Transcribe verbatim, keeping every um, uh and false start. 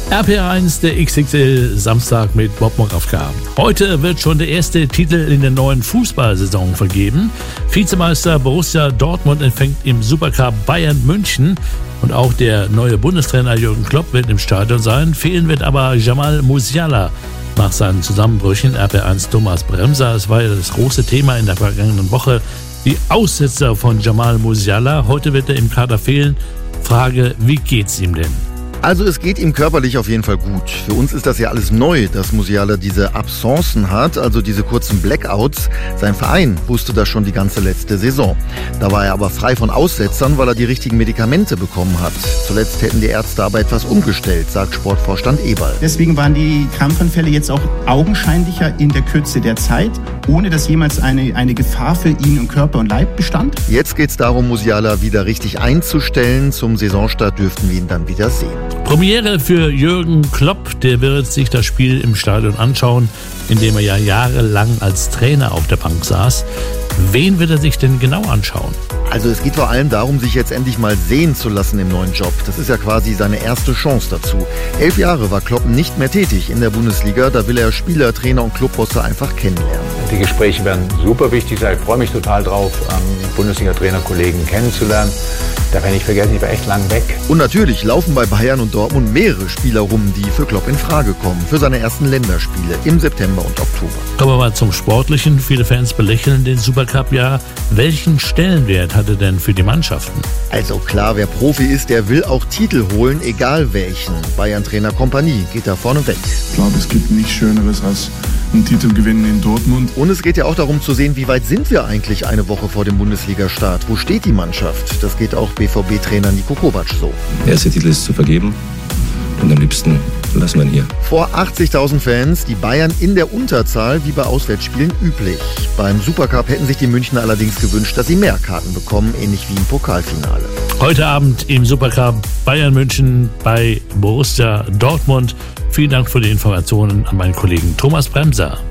R P R eins, der X X L Samstag mit Bob Moravka. Heute wird schon der erste Titel in der neuen Fußballsaison vergeben. Vizemeister Borussia Dortmund empfängt im Supercup Bayern München. Und auch der neue Bundestrainer Jürgen Klopp wird im Stadion sein. Fehlen wird aber Jamal Musiala nach seinen Zusammenbrüchen. R P R eins Thomas Bremser. Es war ja das große Thema in der vergangenen Woche. Die Aussetzer von Jamal Musiala. Heute wird er im Kader fehlen. Frage, wie geht's ihm denn? Also es geht ihm körperlich auf jeden Fall gut. Für uns ist das ja alles neu, dass Musiala diese Absencen hat, also diese kurzen Blackouts. Sein Verein wusste das schon die ganze letzte Saison. Da war er aber frei von Aussetzern, weil er die richtigen Medikamente bekommen hat. Zuletzt hätten die Ärzte aber etwas umgestellt, sagt Sportvorstand Eberl. Deswegen waren die Krampfanfälle jetzt auch augenscheinlicher in der Kürze der Zeit, ohne dass jemals eine, eine Gefahr für ihn im Körper und Leib bestand. Jetzt geht es darum, Musiala wieder richtig einzustellen. Zum Saisonstart dürften wir ihn dann wieder sehen. Premiere für Jürgen Klopp, der wird sich das Spiel im Stadion anschauen, in dem er ja jahrelang als Trainer auf der Bank saß. Wen wird er sich denn genau anschauen? Also es geht vor allem darum, sich jetzt endlich mal sehen zu lassen im neuen Job. Das ist ja quasi seine erste Chance dazu. Elf Jahre war Klopp nicht mehr tätig in der Bundesliga. Da will er Spieler, Trainer und Clubbosse einfach kennenlernen. Die Gespräche werden super wichtig sein. Ich freue mich total drauf, Bundesliga-Trainer-Kollegen kennenzulernen. Da werde ich vergessen, ich war echt lang weg. Und natürlich laufen bei Bayern und Dortmund mehrere Spieler rum, die für Klopp in Frage kommen. Für seine ersten Länderspiele im September und Oktober. Kommen wir mal zum Sportlichen. Viele Fans belächeln den Supercup ja. Welchen Stellenwert hat er denn für die Mannschaften? Also klar, wer Profi ist, der will auch Titel holen, egal welchen. Bayern-Trainer Kompanie geht da vorne weg. Ich glaube, es gibt nichts Schöneres als einen Titel gewinnen in Dortmund. Und es geht ja auch darum zu sehen, wie weit sind wir eigentlich eine Woche vor dem Bundesliga-Start? Wo steht die Mannschaft? Das geht auch B V B-Trainer Niko Kovac so. Der erste Titel ist zu vergeben und am liebsten lassen wir ihn hier. Vor achtzigtausend Fans, die Bayern in der Unterzahl, wie bei Auswärtsspielen üblich. Beim Supercup hätten sich die Münchner allerdings gewünscht, dass sie mehr Karten bekommen, ähnlich wie im Pokalfinale. Heute Abend im Supercup Bayern München bei Borussia Dortmund. Vielen Dank für die Informationen an meinen Kollegen Thomas Bremser.